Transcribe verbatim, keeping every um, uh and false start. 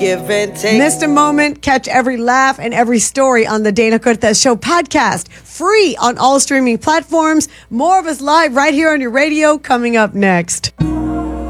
Give and take. Missed a moment? Catch every laugh and every story on the Dana Cortez Show podcast. Free on all streaming platforms. More of us live right here on your radio coming up next.